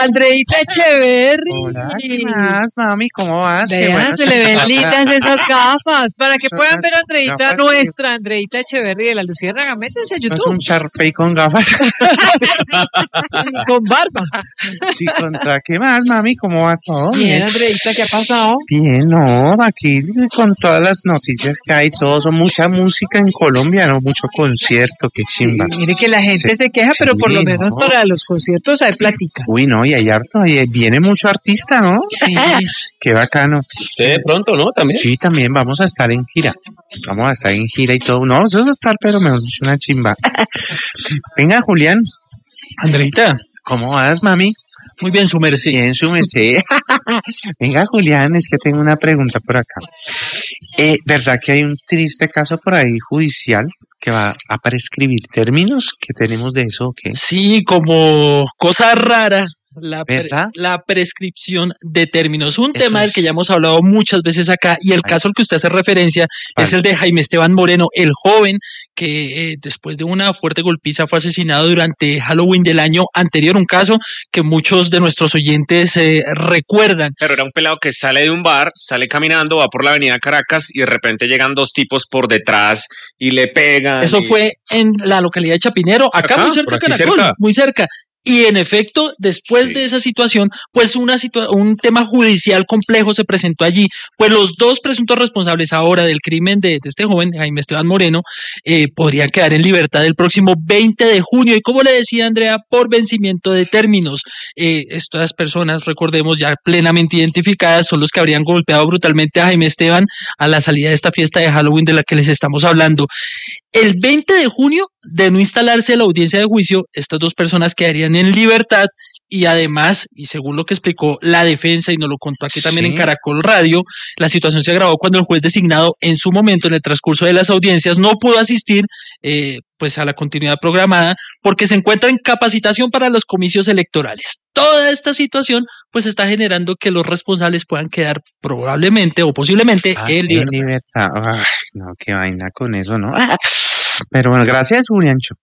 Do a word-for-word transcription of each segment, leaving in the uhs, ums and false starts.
Andreita Echeverry. Hola, ¿qué más, mami? ¿Cómo vas? Vean, Bueno, se le ven lindas esas gafas. Para que Son puedan ver a unas Andreita, gafas nuestra Andreita Echeverry de la Luciérnaga. Métanse a ¿no es YouTube. un Sharpay con gafas? Con barba. Sí, contra ¿qué más, mami? ¿Cómo va todo? Bien, Andreita, ¿qué ha pasado? Bien, no, aquí con todas las noticias que hay, todo, son mucha música en Colombia, no mucho concierto, qué Sí, chimba. mire que la gente Sí, se queja, pero por lo sí, menos ¿no? para los conciertos hay plática. Uy, no, y hay harto, y viene mucho artista, ¿no? Sí. Qué bacano. Usted de pronto, ¿no? También. Sí, también vamos a estar en gira. Vamos a estar en gira y todo. No, vamos a estar, pero mejor dicho, una chimba. Venga, Julián, Andreita, ¿cómo vas, mami? muy bien, su merced. Bien, su merced. Venga, Julián, es que tengo una pregunta por acá. Eh, ¿verdad que hay un triste caso por ahí judicial que va a prescribir términos? ¿Qué tenemos de eso o qué? Sí, como cosa rara, la, pre- ¿Verdad? la prescripción de términos. Un Eso tema del es- que ya hemos hablado muchas veces acá, y el Ay. caso al que usted hace referencia ¿Cuál? es el de Jaime Esteban Moreno, el joven que eh, después de una fuerte golpiza fue asesinado durante Halloween del año anterior, un caso que muchos de nuestros oyentes eh, recuerdan. Pero era un pelado que sale de un bar, sale caminando, va por la avenida Caracas y de repente llegan dos tipos por detrás y le pegan. Eso y- fue en la localidad de Chapinero, acá, Acá, muy cerca por de aquí Caracol, cerca. muy cerca. Y en efecto, después Sí. de esa situación, pues una situa- un tema judicial complejo se presentó allí. Pues los dos presuntos responsables ahora del crimen de, de este joven, Jaime Esteban Moreno, eh, podrían quedar en libertad el próximo veinte de junio. Y como le decía Andrea, por vencimiento de términos. Eh, estas personas, recordemos, ya plenamente identificadas, son los que habrían golpeado brutalmente a Jaime Esteban a la salida de esta fiesta de Halloween de la que les estamos hablando. El veinte de junio, de no instalarse la audiencia de juicio, estas dos personas quedarían en libertad y además, y según lo que explicó la defensa y nos lo contó aquí también Sí. en Caracol Radio, la situación se agravó cuando el juez designado en su momento, en el transcurso de las audiencias, no pudo asistir eh, pues a la continuidad programada porque se encuentra en capacitación para los comicios electorales. Toda esta situación pues está generando que los responsables puedan quedar probablemente o posiblemente Ah, en en libertad. libertad. Ay, no, qué vaina con eso, ¿no? Pero bueno, gracias, Juliancho.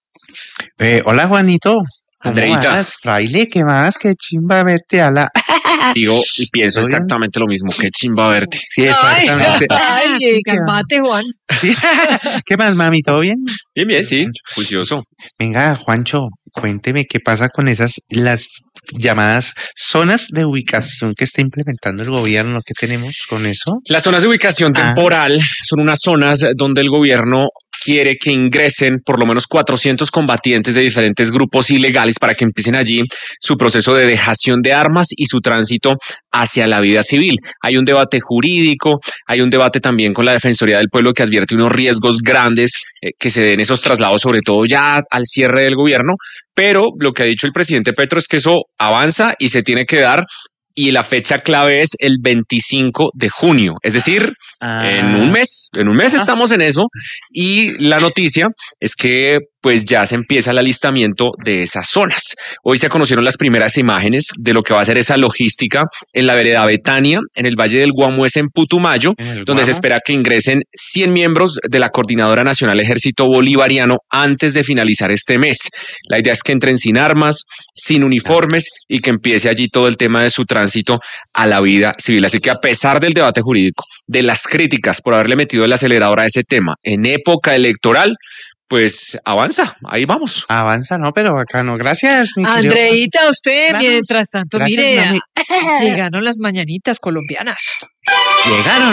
Eh, hola, Juanito. ¿Cómo Andreita. vas? Fraile, ¿qué más? Qué chimba verte a la... Digo y pienso ¿Todo bien? exactamente lo mismo. Qué chimba verte. Sí, exactamente. Ay, eh, calmate, Juan. Sí. ¿Qué más, mami? ¿Todo bien? Bien, bien, sí. Juicioso. Venga, Juancho, cuénteme qué pasa con esas, las llamadas zonas de ubicación que está implementando el gobierno. ¿Qué tenemos con eso? Las zonas de ubicación Ah. temporal son unas zonas donde el gobierno quiere que ingresen por lo menos cuatrocientos combatientes de diferentes grupos ilegales para que empiecen allí su proceso de dejación de armas y su tránsito hacia la vida civil. Hay un debate jurídico, hay un debate también con la Defensoría del Pueblo que advierte unos riesgos grandes eh, que se den esos traslados, sobre todo ya al cierre del gobierno, pero lo que ha dicho el presidente Petro es que eso avanza y se tiene que dar. Y la fecha clave es el veinticinco de junio, es decir, en un mes, en un mes estamos en eso. Y la noticia es que pues ya se empieza el alistamiento de esas zonas. Hoy se conocieron las primeras imágenes de lo que va a ser esa logística en la vereda Betania, en el Valle del Guamués, en Putumayo, ¿En el donde se Guamo? espera que ingresen cien miembros de la Coordinadora Nacional Ejército Bolivariano antes de finalizar este mes. La idea es que entren sin armas, sin uniformes y que empiece allí todo el tema de su tránsito a la vida civil. Así que a pesar del debate jurídico, de las críticas por haberle metido el acelerador a ese tema en época electoral, pues avanza, ahí vamos. Avanza, no, pero bacano. Gracias, mi querido. Andreita, usted, Claro. mientras tanto, Gracias, mire, mami. llegaron las mañanitas colombianas. Llegaron.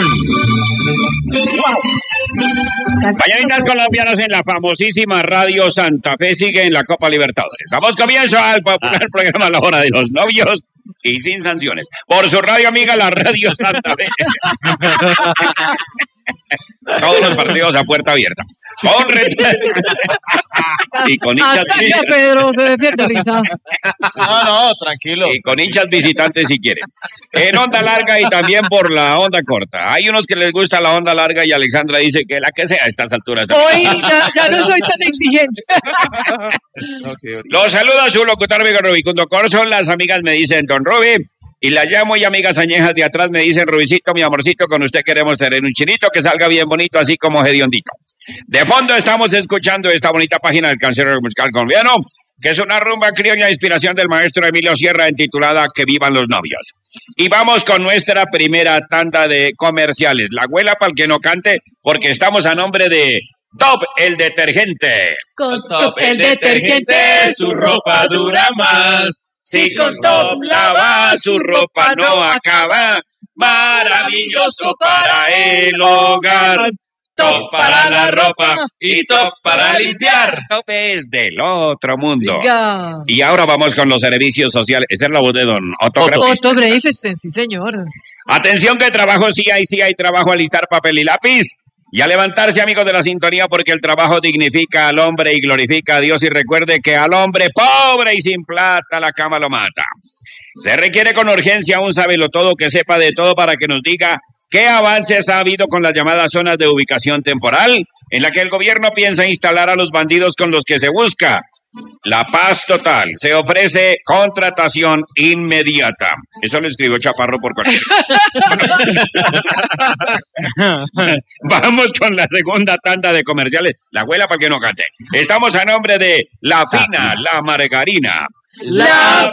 Mañanitas colombianas en la famosísima Radio Santa Fe sigue en la Copa Libertadores. Damos comienzo al popular programa La Hora de los Novios y sin sanciones. Por su radio amiga, la Radio Santa Fe. Todos los partidos a puerta abierta. Con ret- y con hinchas Ataca, Pedro, se defiende risa. No, no, tranquilo. y con hinchas visitantes si quieren. En onda larga y también por la onda corta. Hay unos que les gusta la onda larga y Alexandra dice que la que sea a estas alturas. Hoy ya, ya no soy tan exigente. Los saluda su locutor amigo Rubicundo Corso. Las amigas me dicen Don Rubi. Y la llamo y amigas añejas de atrás me dicen Rubicito, mi amorcito, con usted queremos tener un chinito que salga bien bonito, así como hediondito. De fondo estamos escuchando esta bonita página del Cancionero Musical Colombiano. que es una rumba criolla de inspiración del maestro Emilio Sierra intitulada Que vivan los novios. Y vamos con nuestra primera tanda de comerciales. La abuela para el que no cante, porque estamos a nombre de Top el detergente. Con Top el detergente su ropa dura más. Si con Top lava su ropa no acaba. Maravilloso para el hogar. Top para la ropa y top para limpiar. Top es del otro mundo. Diga. Y ahora vamos con los servicios sociales. Esa es la voz de don Otto Greifes. Otto Greifesten, sí señor. Atención que trabajo sí hay, sí hay trabajo a listar papel y lápiz. Y a levantarse, amigos de la sintonía, porque el trabajo dignifica al hombre y glorifica a Dios. Y recuerde que al hombre pobre y sin plata la cama lo mata. Se requiere con urgencia un sabelotodo que sepa de todo para que nos diga qué avances ha habido con las llamadas zonas de ubicación temporal, en la que el gobierno piensa instalar a los bandidos con los que se busca la paz total. Se ofrece contratación inmediata. Eso lo escribió Chaparro por cualquier Vamos con la segunda tanda de comerciales. La abuela para que no cante. Estamos a nombre de La Fina, La Margarina. La